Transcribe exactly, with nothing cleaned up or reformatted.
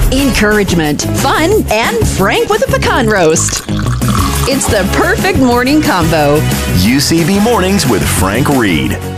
encouragement, fun, and Frank with a pecan roast. It's the perfect morning combo. U C B Mornings with Frank Reed.